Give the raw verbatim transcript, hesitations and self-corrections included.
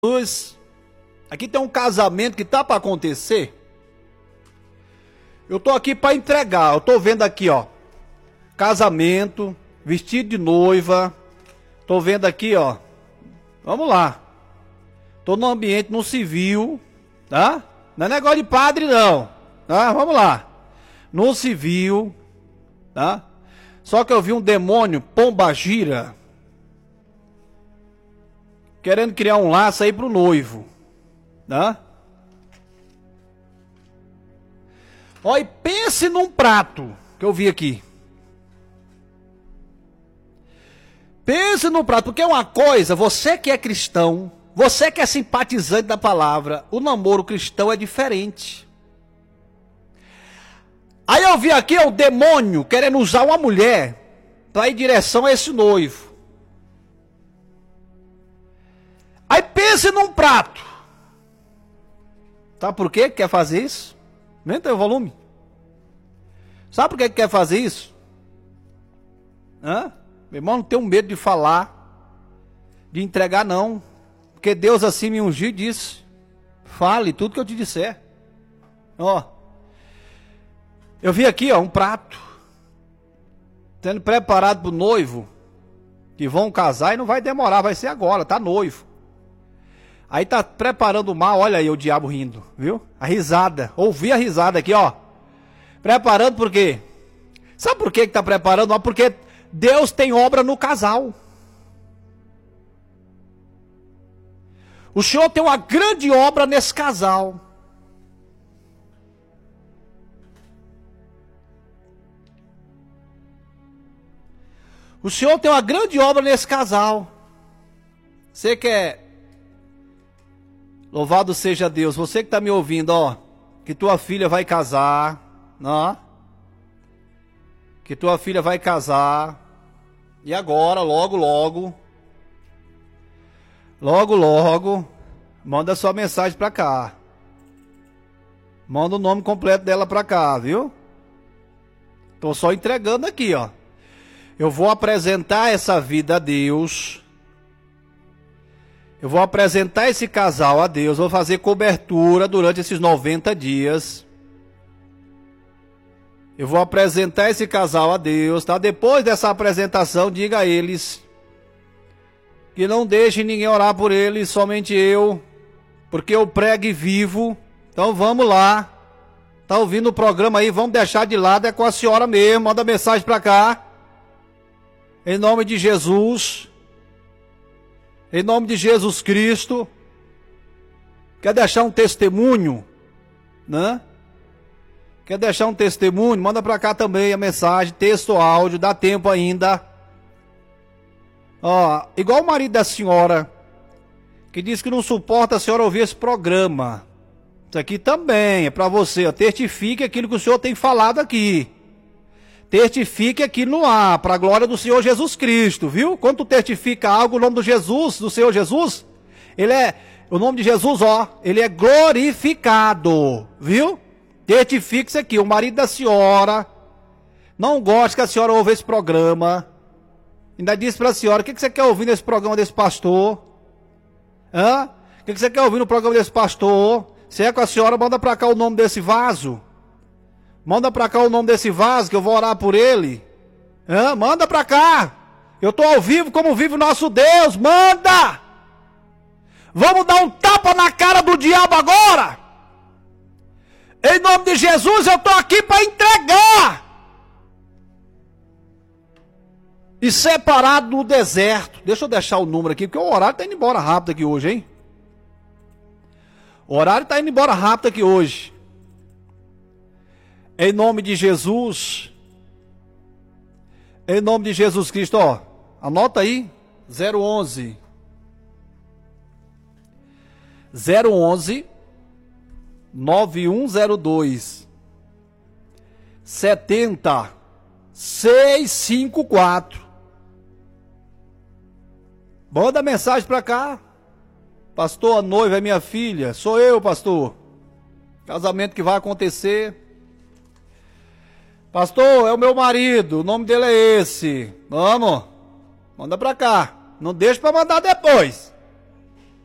Jesus, aqui tem um casamento que tá para acontecer. Eu tô aqui para entregar. Eu tô vendo aqui, ó, casamento, vestido de noiva. Tô vendo aqui, ó. Vamos lá. Tô no ambiente, no civil, tá? Não é negócio de padre, não. Tá? Vamos lá. No civil, tá? Só que eu vi um demônio, pombagira, querendo criar um laço aí pro noivo, tá? Ó, e pense num prato que eu vi aqui. Pense num prato, porque é uma coisa, você que é cristão, você que é simpatizante da palavra, o namoro cristão é diferente. Aí eu vi aqui ó, o demônio querendo usar uma mulher para ir em direção a esse noivo. Aí pense num prato. Sabe por que quer fazer isso? Aumenta o volume. Sabe por que quer fazer isso? Hã? Meu irmão, não tenho medo de falar, de entregar não. Porque Deus assim me ungiu e disse: fale tudo que eu te disser. Ó. Eu vi aqui, ó, um prato. Sendo preparado para o noivo. Que vão casar e não vai demorar, vai ser agora, tá noivo. Aí tá preparando o mal, olha aí o diabo rindo, viu? A risada, ouvi a risada aqui, ó. Preparando por quê? Sabe por que que tá preparando? Porque Deus tem obra no casal. O Senhor tem uma grande obra nesse casal. O Senhor tem uma grande obra nesse casal. Você quer... Louvado seja Deus, você que está me ouvindo, ó, que tua filha vai casar, ó, que tua filha vai casar, e agora, logo, logo, logo, logo, manda sua mensagem para cá, manda o nome completo dela para cá, viu? Tô só entregando aqui, ó, eu vou apresentar essa vida a Deus. Eu vou apresentar esse casal a Deus, vou fazer cobertura durante esses noventa dias. Eu vou apresentar esse casal a Deus, tá? Depois dessa apresentação, diga a eles que não deixem ninguém orar por eles, somente eu, porque eu prego e vivo. Então vamos lá. Tá ouvindo o programa aí? Vamos deixar de lado, é com a senhora mesmo. Manda mensagem pra cá. Em nome de Jesus. Em nome de Jesus Cristo. Quer deixar um testemunho? Né? Quer deixar um testemunho? Manda para cá também a mensagem, texto ou áudio, dá tempo ainda. Ó, igual o marido da senhora, que diz que não suporta a senhora ouvir esse programa. Isso aqui também é para você, ó, testifique aquilo que o senhor tem falado aqui. Testifique aqui no ar, para a glória do Senhor Jesus Cristo, viu? Quando tu testifica algo, o nome do Jesus, do Senhor Jesus, ele é, o nome de Jesus, ó, ele é glorificado, viu? Testifique isso aqui, o marido da senhora não gosta que a senhora ouça esse programa, ainda disse para a senhora: o que, que você quer ouvir nesse programa desse pastor? Hã? O que, que você quer ouvir no programa desse pastor? Se é com a senhora, manda para cá o nome desse vaso. Manda pra cá o nome desse vaso que eu vou orar por ele. Hã? Manda pra cá. Eu tô ao vivo como vive o nosso Deus. Manda! Vamos dar um tapa na cara do diabo agora. Em nome de Jesus eu tô aqui para entregar. E separado no deserto. Deixa eu deixar o número aqui, porque o horário tá indo embora rápido aqui hoje, hein? O horário tá indo embora rápido aqui hoje. Em nome de Jesus, em nome de Jesus Cristo, ó, anota aí, zero onze, zero onze, nove um zero dois, setenta, seiscentos e cinquenta e quatro. Manda mensagem para cá. Pastor, a noiva é minha filha, sou eu, pastor. Casamento que vai acontecer. Pastor, é o meu marido, o nome dele é esse. Vamos, manda pra cá. Não deixa pra mandar depois.